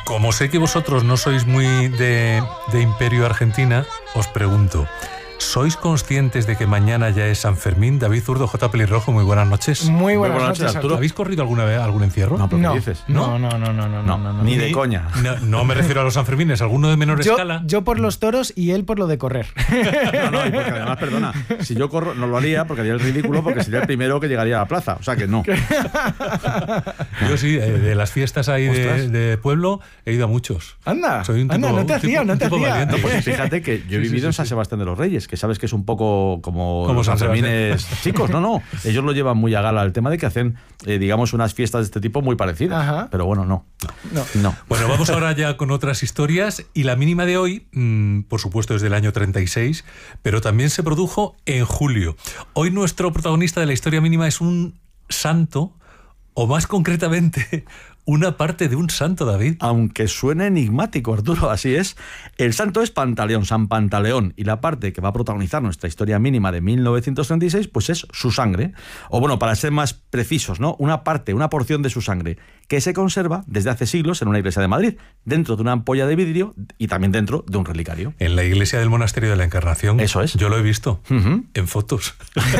Como sé que vosotros no sois muy de Imperio Argentina, os pregunto, ¿sois conscientes de que mañana ya es San Fermín? David Zurdo, J. Pelirrojo, muy buenas noches. Muy buenas noches, Arturo. ¿Habéis corrido alguna vez algún encierro? No, pero ¿qué dices? No. Ni de coña. No me refiero a los Sanfermines, alguno de menor escala. Yo por los toros y él por lo de correr. No, y porque además, perdona, si yo corro no lo haría porque haría el ridículo, porque sería el primero que llegaría a la plaza, o sea que no. Yo sí, de las fiestas ahí de pueblo he ido a muchos. Anda, soy un tipo, no te hacía. No, pues fíjate que yo he vivido en San Sebastián de los Reyes, que sabes que es un poco como los Sanfermines chicos. No, ellos lo llevan muy a gala el tema de que hacen, digamos, unas fiestas de este tipo muy parecidas. Ajá. Pero bueno, no. Bueno, vamos ahora ya con otras historias, y la mínima de hoy, por supuesto, es del año 36, pero también se produjo en julio. Hoy nuestro protagonista de la historia mínima es un santo, o más concretamente, una parte de un santo, David. Aunque suene enigmático, Arturo, así es. El santo es Pantaleón, San Pantaleón, y la parte que va a protagonizar nuestra historia mínima de 1936, pues es su sangre. O bueno, para ser más precisos, ¿no? Una porción de su sangre, que se conserva desde hace siglos en una iglesia de Madrid, dentro de una ampolla de vidrio y también dentro de un relicario. En la iglesia del Monasterio de la Encarnación. Eso es. Yo lo he visto en fotos.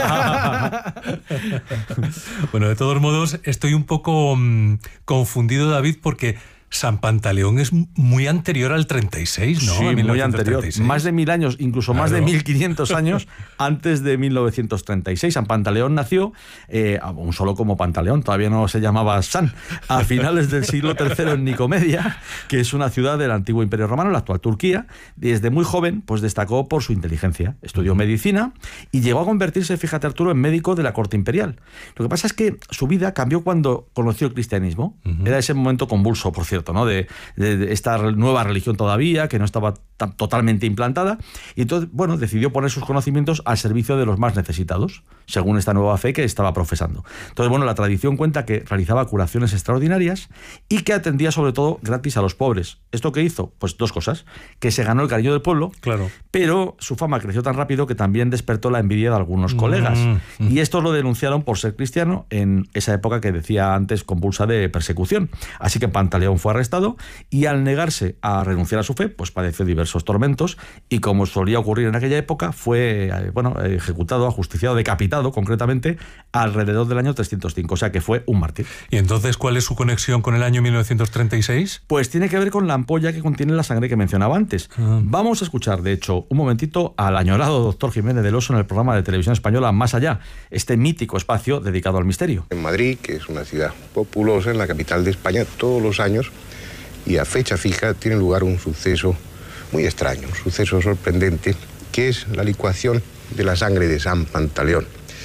Bueno, de todos modos, estoy un poco confundido, David, porque San Pantaleón es muy anterior al 36, ¿no? Sí, muy anterior. Más de 1000 años, incluso más de 1500 años antes de 1936. San Pantaleón nació, aún solo como Pantaleón, todavía no se llamaba San, a finales del siglo III en Nicomedia, que es una ciudad del antiguo Imperio Romano, la actual Turquía. Desde muy joven, pues destacó por su inteligencia. Estudió medicina y llegó a convertirse, fíjate, Arturo, en médico de la corte imperial. Lo que pasa es que su vida cambió cuando conoció el cristianismo. Era ese momento convulso, por cierto, ¿no? De esta nueva religión todavía, que no estaba totalmente implantada, y entonces, bueno, decidió poner sus conocimientos al servicio de los más necesitados, según esta nueva fe que estaba profesando. Entonces, bueno, la tradición cuenta que realizaba curaciones extraordinarias y que atendía sobre todo gratis a los pobres. ¿Esto qué hizo? Pues dos cosas: que se ganó el cariño del pueblo, claro, pero su fama creció tan rápido que también despertó la envidia de algunos colegas, y estos lo denunciaron por ser cristiano en esa época que decía antes convulsa de persecución. Así que Pantaleón fue arrestado y, al negarse a renunciar a su fe, pues padeció diversos tormentos, y como solía ocurrir en aquella época, fue ejecutado, ajusticiado, decapitado concretamente alrededor del año 305, o sea que fue un mártir. ¿Y entonces cuál es su conexión con el año 1936? Pues tiene que ver con la ampolla que contiene la sangre que mencionaba antes. Vamos a escuchar, de hecho, un momentito al añorado doctor Jiménez del Oso en el programa de televisión española Más Allá, este mítico espacio dedicado al misterio. En Madrid, que es una ciudad populosa, en la capital de España, todos los años y a fecha fija tiene lugar un suceso muy extraño, un suceso sorprendente, que es la licuación de la sangre de San Pantaleón.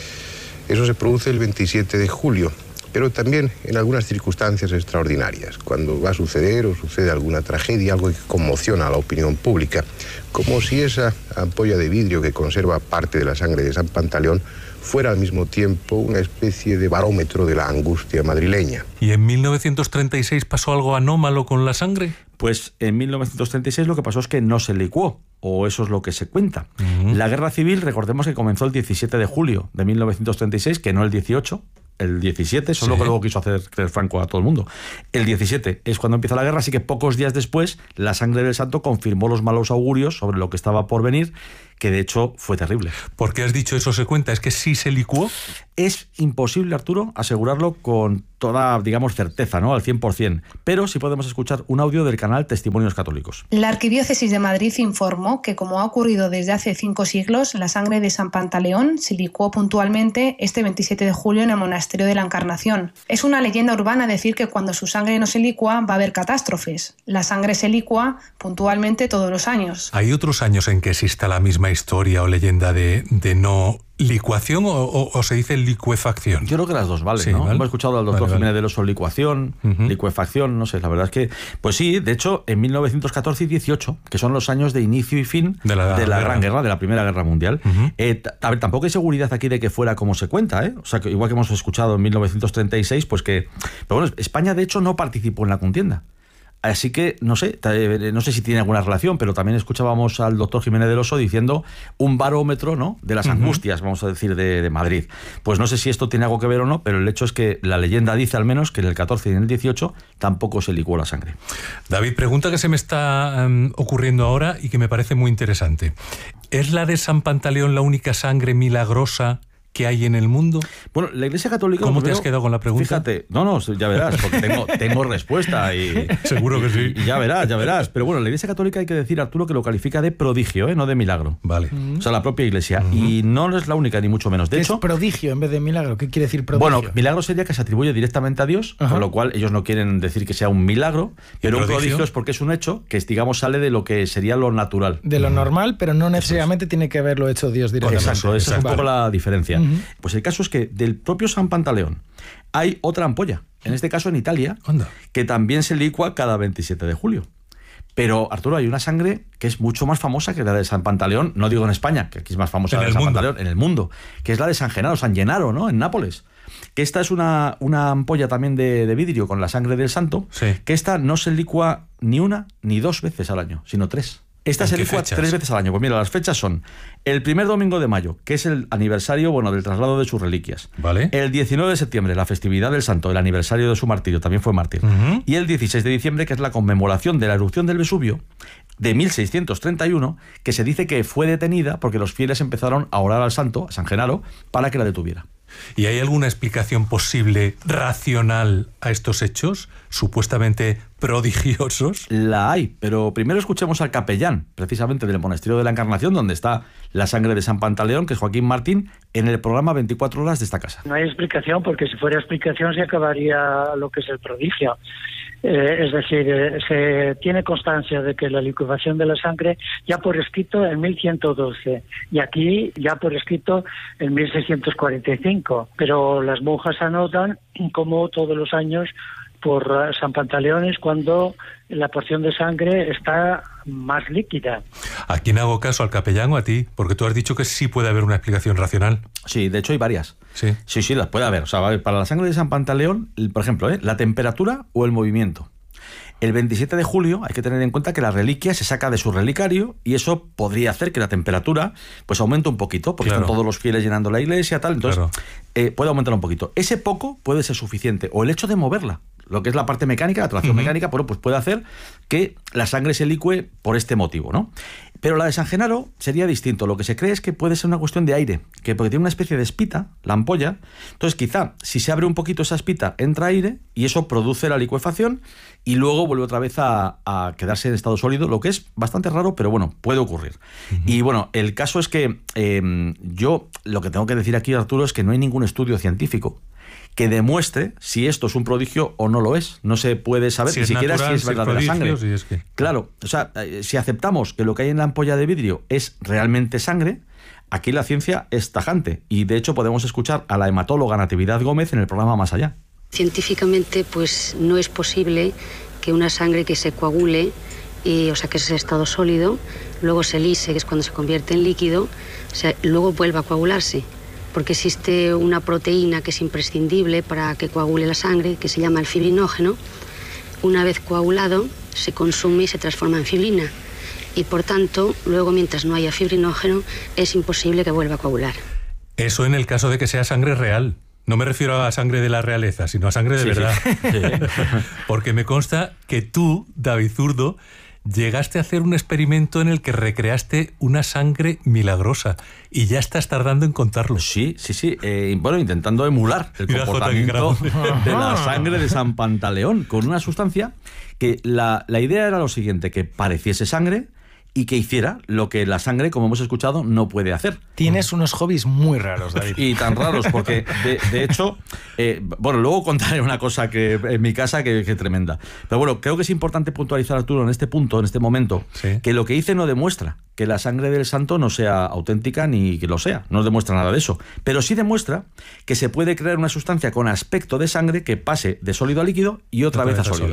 Eso se produce el 27 de julio, pero también en algunas circunstancias extraordinarias, cuando va a suceder o sucede alguna tragedia, algo que conmociona a la opinión pública, como si esa ampolla de vidrio que conserva parte de la sangre de San Pantaleón fuera al mismo tiempo una especie de barómetro de la angustia madrileña. ¿Y en 1936 pasó algo anómalo con la sangre? Pues en 1936 lo que pasó es que no se licuó, o eso es lo que se cuenta. La guerra civil, recordemos que comenzó el 17 de julio de 1936, que no el 18, el 17, eso es lo que luego quiso hacer creer Franco a todo el mundo. El 17 es cuando empieza la guerra, así que pocos días después la sangre del santo confirmó los malos augurios sobre lo que estaba por venir, que de hecho fue terrible. ¿Por qué has dicho eso se cuenta? ¿Es que sí se licuó? Es imposible, Arturo, asegurarlo con toda, digamos, certeza, ¿no? Al 100%. Pero sí podemos escuchar un audio del canal Testimonios Católicos. La Arquidiócesis de Madrid informó que, como ha ocurrido desde hace 5 siglos, la sangre de San Pantaleón se licuó puntualmente este 27 de julio en el Monasterio de la Encarnación. Es una leyenda urbana decir que cuando su sangre no se licúa va a haber catástrofes. La sangre se licúa puntualmente todos los años. ¿Hay otros años en que exista la misma historia o leyenda de no licuación o se dice licuefacción? Yo creo que las dos valen, sí, ¿no? ¿vale? Hemos escuchado al doctor Jiménez del Oso licuación, licuefacción, no sé, la verdad es que, pues sí, de hecho, en 1914 y 18, que son los años de inicio y fin de la Gran Guerra, de la Primera Guerra Mundial, a ver, tampoco hay seguridad aquí de que fuera como se cuenta, ¿eh? O sea, que igual que hemos escuchado en 1936, pues que... Pero bueno, España, de hecho, no participó en la contienda. Así que, no sé si tiene alguna relación, pero también escuchábamos al doctor Jiménez del Oso diciendo un barómetro, ¿no?, de las angustias, vamos a decir, de Madrid. Pues no sé si esto tiene algo que ver o no, pero el hecho es que la leyenda dice al menos que en el 14 y en el 18 tampoco se licuó la sangre. David, pregunta que se me está ocurriendo ahora y que me parece muy interesante. ¿Es la de San Pantaleón la única sangre milagrosa que hay en el mundo? Bueno, la Iglesia Católica... ¿Cómo te has quedado con la pregunta? Fíjate, no, ya verás, porque tengo respuesta y... Seguro que sí. Y ya verás. Pero bueno, la Iglesia Católica, hay que decir, Arturo, que lo califica de prodigio, no de milagro. Vale. O sea, la propia Iglesia. Y no es la única, ni mucho menos. De hecho, es prodigio en vez de milagro. ¿Qué quiere decir prodigio? Bueno, milagro sería que se atribuye directamente a Dios, con lo cual ellos no quieren decir que sea un milagro, pero un prodigio es porque es un hecho que, digamos, sale de lo que sería lo natural. De lo normal, pero no necesariamente tiene que haberlo hecho Dios directamente. Exacto, esa es un poco la diferencia. Pues el caso es que del propio San Pantaleón hay otra ampolla, en este caso en Italia, que también se licua cada 27 de julio. Pero, Arturo, hay una sangre que es mucho más famosa que la de San Pantaleón, no digo en España, que aquí es más famosa la de San Pantaleón, en el mundo, que es la de San Genaro, San Gennaro, ¿no?, en Nápoles. Que esta es una ampolla también de vidrio con la sangre del santo, que esta no se licua ni una ni dos veces al año, sino tres. Esta se licua 3 veces al año. Pues mira, las fechas son el primer domingo de mayo, que es el aniversario, del traslado de sus reliquias. Vale. El 19 de septiembre, la festividad del santo, el aniversario de su martirio, también fue mártir. Y el 16 de diciembre, que es la conmemoración de la erupción del Vesubio de 1631, que se dice que fue detenida porque los fieles empezaron a orar al santo, a San Genaro, para que la detuviera. ¿Y hay alguna explicación posible, racional, a estos hechos, supuestamente prodigiosos? La hay, pero primero escuchemos al capellán, precisamente del Monasterio de la Encarnación, donde está la sangre de San Pantaleón, que es Joaquín Martín, en el programa 24 horas de esta casa. No hay explicación, porque si fuera explicación se acabaría lo que es el prodigio. Es decir, se tiene constancia de que la licuación de la sangre ya por escrito en 1112 y aquí ya por escrito en 1645, pero las monjas anotan como todos los años por San Pantaleón es cuando la porción de sangre está más líquida. ¿A quién hago caso, al capellán o a ti? Porque tú has dicho que sí puede haber una explicación racional. Sí, de hecho hay varias. Sí, las puede haber. O sea, para la sangre de San Pantaleón, por ejemplo, la temperatura o el movimiento. El 27 de julio hay que tener en cuenta que la reliquia se saca de su relicario y eso podría hacer que la temperatura pues aumente un poquito, porque están todos los fieles llenando la iglesia, tal. Entonces, puede aumentar un poquito. Ese poco puede ser suficiente. O el hecho de moverla, lo que es la parte mecánica, la tracción mecánica, pues puede hacer que la sangre se licue por este motivo, ¿no? Pero la de San Genaro sería distinto. Lo que se cree es que puede ser una cuestión de aire, porque tiene una especie de espita, la ampolla. Entonces, quizá, si se abre un poquito esa espita, entra aire y eso produce la licuefacción y luego vuelve otra vez a quedarse en estado sólido, lo que es bastante raro, pero bueno, puede ocurrir. Y bueno, el caso es que yo lo que tengo que decir aquí, Arturo, es que no hay ningún estudio científico que demuestre si esto es un prodigio o no lo es. No se puede saber ni siquiera si es verdadera sangre. Claro, o sea, si aceptamos que lo que hay en la ampolla de vidrio es realmente sangre, aquí la ciencia es tajante. Y de hecho podemos escuchar a la hematóloga Natividad Gómez en el programa Más Allá. Científicamente, pues no es posible que una sangre que se coagule, o sea, que es estado sólido, luego se lise, que es cuando se convierte en líquido, o sea, luego vuelva a coagularse. Porque existe una proteína que es imprescindible para que coagule la sangre, que se llama el fibrinógeno. Una vez coagulado, se consume y se transforma en fibrina. Y por tanto, luego mientras no haya fibrinógeno, es imposible que vuelva a coagular. Eso en el caso de que sea sangre real. No me refiero a sangre de la realeza, sino a sangre de verdad. Sí. Porque me consta que tú, David Zurdo, llegaste a hacer un experimento en el que recreaste una sangre milagrosa y ya estás tardando en contarlo. Sí. Bueno, intentando emular el comportamiento de la sangre de San Pantaleón con una sustancia que la idea era lo siguiente, que pareciese sangre y que hiciera lo que la sangre, como hemos escuchado, no puede hacer. Tienes unos hobbies muy raros, David. Y tan raros, porque de hecho, bueno, luego contaré una cosa que en mi casa que es tremenda. Pero bueno, creo que es importante puntualizar, Arturo, en este punto, en este momento, que lo que hice no demuestra que la sangre del santo no sea auténtica ni que lo sea. No demuestra nada de eso. Pero sí demuestra que se puede crear una sustancia con aspecto de sangre que pase de sólido a líquido y otra vez a sólido.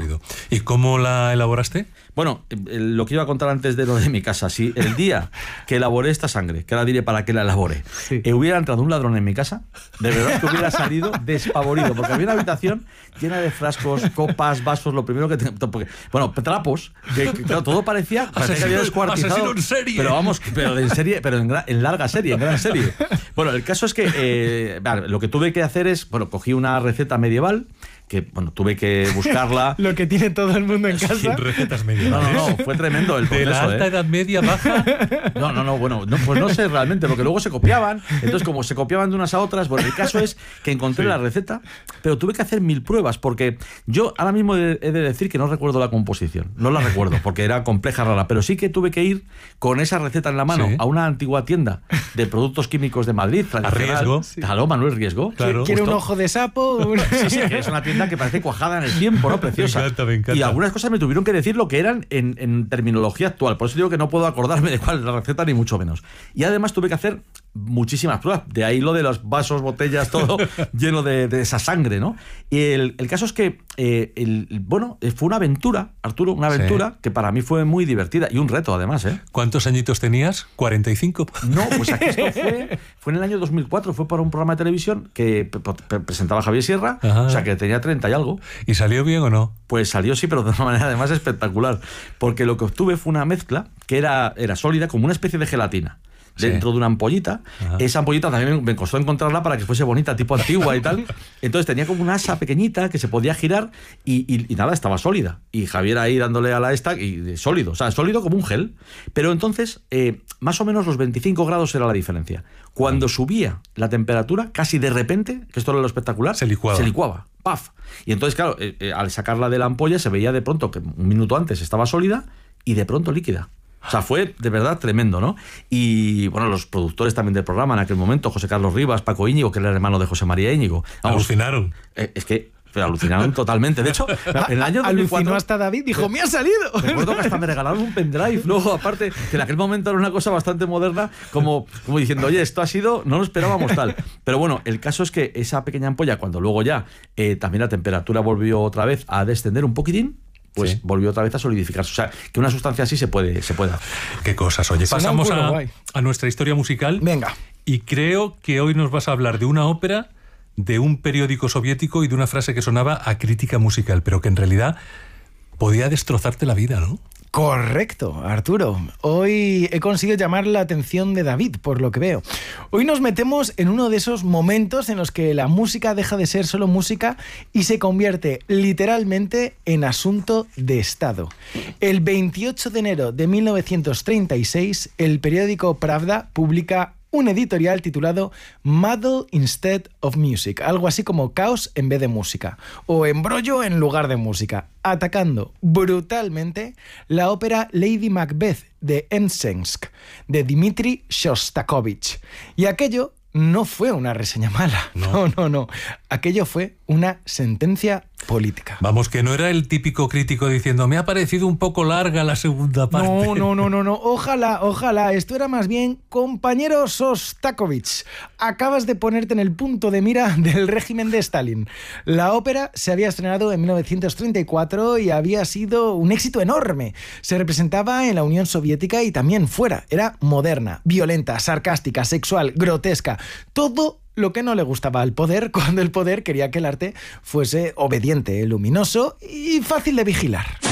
¿Y cómo la elaboraste? Bueno, lo que iba a contar antes de lo de mi casa, si el día que elaboré esta sangre, que ahora diré para qué la elaboré, hubiera entrado un ladrón en mi casa, de verdad que hubiera salido despavorido, porque había una habitación llena de frascos, copas, vasos, lo primero que bueno, trapos, que claro, todo parecía que había descuartizado. En serie. Pero vamos, pero en serie, pero en larga serie, en gran serie. Bueno, el caso es que lo que tuve que hacer es, bueno, cogí una receta medieval, que bueno, tuve que buscarla. Lo que tiene todo el mundo en casa. Sin recetas medievales. No, fue tremendo el proceso. ¿De la alta edad media baja? No, bueno, pues no sé realmente, porque luego se copiaban, entonces como se copiaban de unas a otras, bueno, el caso es que encontré la receta, pero tuve que hacer 1000 pruebas, porque yo ahora mismo he de decir que no recuerdo la composición, no la recuerdo, porque era compleja, rara, pero sí que tuve que ir con esa receta en la mano a una antigua tienda de productos químicos de Madrid. A Riesgo. Claro, Manuel Riesgo. Claro. ¿Quiere un ojo de sapo? Sí, que es una tienda que parece cuajada en el tiempo, ¿no? Preciosa. Me encanta. Y algunas cosas me tuvieron que decir lo que eran en terminología actual. Por eso digo que no puedo acordarme de cuál es la receta, ni mucho menos. Y además tuve que hacer muchísimas pruebas. De ahí lo de los vasos, botellas, todo lleno de esa sangre, ¿no? Y el caso es que, fue una aventura, Arturo, una aventura que para mí fue muy divertida y un reto, además, ¿eh? ¿Cuántos añitos tenías? ¿45? No, pues aquí esto fue en el año 2004, fue para un programa de televisión que presentaba Javier Sierra, o sea que tenía 30 y algo. ¿Y salió bien o no? Pues salió sí, pero de una manera además espectacular, porque lo que obtuve fue una mezcla que era sólida, como una especie de gelatina. Dentro de una ampollita. Esa ampollita también me costó encontrarla para que fuese bonita, tipo antigua y tal. Entonces tenía como una asa pequeñita que se podía girar y nada, estaba sólida. Y Javier ahí dándole a la y sólido, o sea, sólido como un gel. Pero entonces, más o menos los 25 grados era la diferencia. Cuando subía la temperatura, casi de repente, que esto era lo espectacular, se licuaba. ¡Paf! Y entonces, claro, al sacarla de la ampolla se veía de pronto que un minuto antes estaba sólida y de pronto líquida. O sea, fue de verdad tremendo, ¿no? Y bueno, los productores también del programa en aquel momento, José Carlos Rivas, Paco Íñigo, que era el hermano de José María Íñigo. Alucinaron. Es que alucinaron totalmente. De hecho, en el año 2004... Alucinó hasta David, dijo, ¡me ha salido! Recuerdo que hasta me regalaron un pendrive. Luego, aparte, que en aquel momento era una cosa bastante moderna, como diciendo, oye, esto ha sido... No lo esperábamos tal. Pero bueno, el caso es que esa pequeña ampolla, cuando luego ya también la temperatura volvió otra vez a descender un poquitín, pues volvió otra vez a solidificarse. O sea, que una sustancia así se puede hacer. Qué cosas. Oye, pasamos a nuestra historia musical. Venga. Y creo que hoy nos vas a hablar de una ópera, de un periódico soviético y de una frase que sonaba a crítica musical, pero que en realidad podía destrozarte la vida, ¿no? Correcto, Arturo. Hoy he conseguido llamar la atención de David, por lo que veo. Hoy nos metemos en uno de esos momentos en los que la música deja de ser solo música y se convierte literalmente en asunto de Estado. El 28 de enero de 1936, el periódico Pravda publica un editorial titulado Muddle Instead of Music, algo así como caos en vez de música, o embrollo en lugar de música, atacando brutalmente la ópera Lady Macbeth de Msensk, de Dmitri Shostakovich. Y aquello no fue una reseña mala, no. Aquello fue una sentencia política. Vamos, que no era el típico crítico diciendo me ha parecido un poco larga la segunda parte. No. Ojalá. Esto era más bien, compañero Shostakovich, acabas de ponerte en el punto de mira del régimen de Stalin. La ópera se había estrenado en 1934 y había sido un éxito enorme. Se representaba en la Unión Soviética y también fuera. Era moderna, violenta, sarcástica, sexual, grotesca. Todo lo que no le gustaba al poder cuando el poder quería que el arte fuese obediente, luminoso y fácil de vigilar.